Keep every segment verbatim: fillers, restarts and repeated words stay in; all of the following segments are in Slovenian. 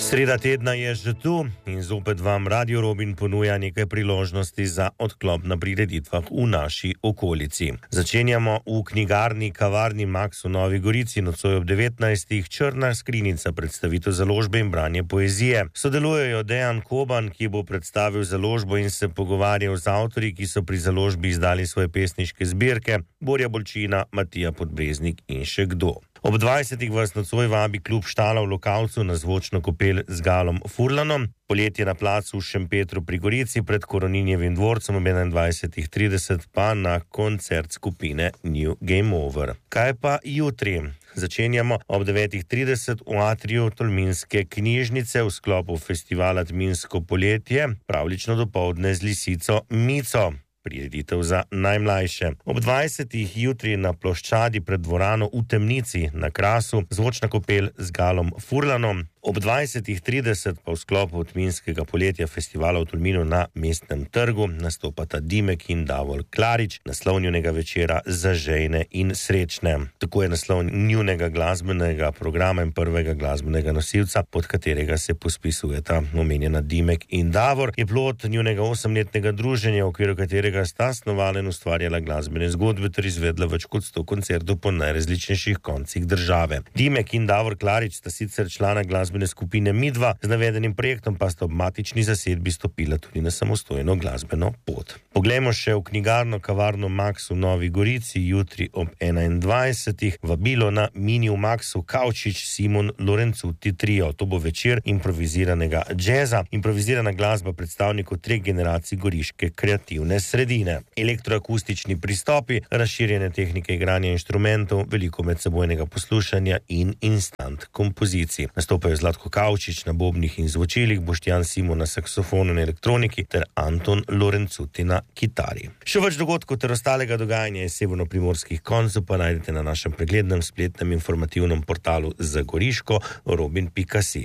Sreda tedna je že tu in zopet vam Radio Robin ponuja nekaj priložnosti za odklop na prireditvah v naši okolici. Začenjamo v knjigarni Kavarni Max v Novi Gorici, nocoj ob devetnajstih, Črna skrinjica, predstavitev založbe in branje poezije. Sodelujejo Dejan Koban, ki bo predstavil založbo in se pogovarjal z avtorji, ki so pri založbi izdali svoje pesniške zbirke, Borja Bolčina, Matija Podbreznik in še kdo. Ob dvajsetih vas nocoj vabi klub Štala v Lokalcu na zvočno kopel z Galom Furlanom. Poletje na placu v Šempetru pri Gorici pred Koroninjevim dvorcem ob enaindvajsetih trideset pa na koncert skupine New Game Over. Kaj pa jutri? Začenjamo ob devetih trideset v atriju Tolminske knjižnice v sklopu festivala Tminsko poletje, pravlično dopoldne z lisico Mico. Prireditev za najmlajše. Ob dvajsetih jutri na ploščadi pred dvorano v Temnici na Krasu zvočna kopel z Galom Furlanom. Ob dvajsetih trideset pa v sklopu Tminskega poletja festivala v Tolminu na Mestnem trgu nastopata Dimek in Davor Klarič, naslov njunega večera Zažejne in srečne. Tako je naslov njunega glasbenega programa in prvega glasbenega nosilca, pod katerega se pospisujeta omenjena Dimek in Davor, je plod njunega osemletnega druženja, v okviru katerega sta snovala in ustvarjala glasbene zgodbe ter izvedla več kot sto koncertov po najrazličnejših koncih države. Dimek in Davor Klarič sta sicer člana glasbenega skupine Midva, z navedenim projektom pa sta ob matični zasedbi stopila tudi na samostojno glasbeno pot. Poglejmo še v knjigarno Kavarno Max v Novi Gorici jutri ob enaindvajsetih. Vabilo na Mini v Maxu Kavčič Simon Lorenzuti trio. To bo večer improviziranega džeza, improvizirana glasba predstavnikov treh generacij goriške kreativne sredine. Elektroakustični pristopi, razširjene tehnike igranja inštrumentov, veliko medsebojnega poslušanja in instant kompozicij. Nastopajo Zlatko Kavčič na bobnih in zvočilih, Boštjan Simon na saksofonu in elektroniki ter Anton Lorenzuti na kitari. Še več dogodkov ter ostalega dogajanja iz severno-primorskih koncev pa najdete na našem preglednem spletnem informativnem portalu za Goriško robin pika si.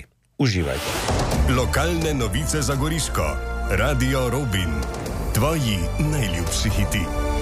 Uživajte. Lokalne novice za Goriško. Radio Robin. Tvoji najljubši hiti.